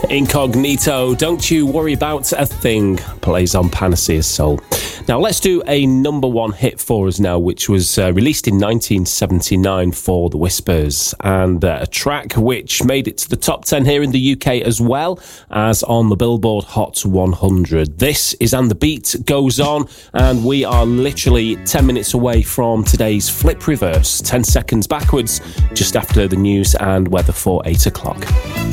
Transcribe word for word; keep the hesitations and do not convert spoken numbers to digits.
Incognito, Don't You Worry About a Thing, plays on Panacea's Soul. Now let's do a number one hit for us now, which was uh, released in nineteen seventy-nine for The Whispers, and uh, a track which made it to the top ten here in the U K as well as on the Billboard Hot one hundred. This is And the Beat Goes On, and we are literally ten minutes away from today's Flip Reverse, ten seconds backwards, just after the news and weather for eight o'clock.